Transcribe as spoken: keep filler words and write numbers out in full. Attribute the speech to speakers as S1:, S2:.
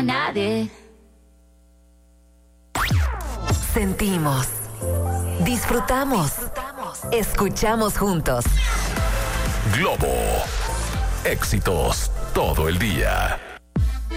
S1: nadie.
S2: Sentimos, disfrutamos, escuchamos juntos.
S3: Globo. Éxitos todo el día.